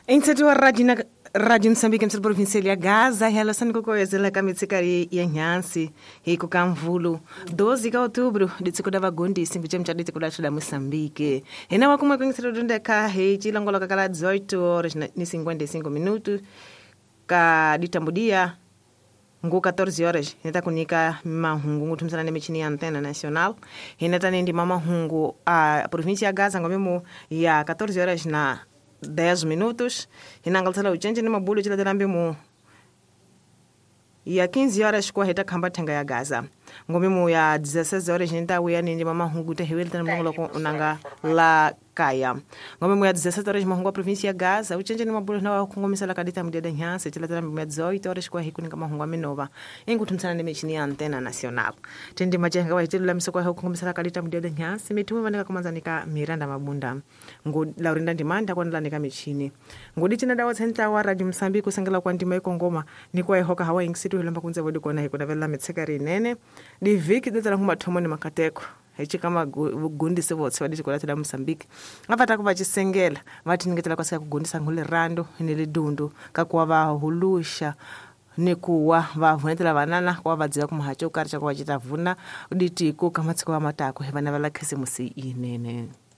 Inseto wa Radio Moçambique mtsi provincial ya Gaza hela sani kokoyezela ka mitsikari ya Nyansi hiko ka mvulu 12 ka outubro ditsiko da vagundi simbiche mchaditi kula chida Moçambique hina wakumwe kwingisiro dundeka he chilangola kakala 18 horas ni 55 minutos ka ditambudia ngu 14 horas neta kunika mahungu ngutumsana ne michini ya antena nacional hinata ndi mahungu a província ya Gaza ngomemo ya 14 horas na 10 minutos hinangaltsala uchenje ni mabulu chila dalambemo ya 15 horas kwa heta khamba thenga ya Gaza ngomemo ya 16 horas nenda uya ndi mahungu te heweli tan mongolo ko unanga la kaya ngomemo ya 17 horas mahungu a província ya Gaza uchenje ni mabulu na kungomisala kadita mudeda Nyansi chila dalambemo ya 18 horas kwa hikunika mahungu aminova ingutumsana ne michini ya antena nacional tende majenga wa hitelo lamso kwa kungomisala kadita mudeda Nyansi mitume vaneka kumanzanika Miranda Mabunda ngo Laurinda Ndimanda kwa ndlanika michini ngodi tina dawa tsenta wa Radio Moçambique kusangela kwa ndima iko ngoma ni kwa hoka hawa ingsitu hilamba kunza vodi kona hiko davela mitsekari nene di viki detsala kuma thomoni makateko hechi kama gundi sevotsi vaditi kwa Radio Moçambique ngapata kuva chisengela vati ningetela kwa saka kugundisa ngule rando nile dundu kakuwa va hulusha nikuwa vavunetela vanana kwa vadziwa kumuhacho ukari chakwa chitavuna uditi ku kamatsiko wa matako hevana vala khisimusi inene